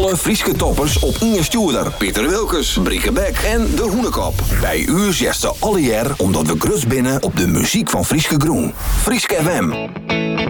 Alle Frieske toppers op Inge Stuurder, Pieter Wilkes, Briekebek en De Hoenekop. Bij u zegt alle jaar omdat we grut binnen op de muziek van Frieske Groen. Frieske FM.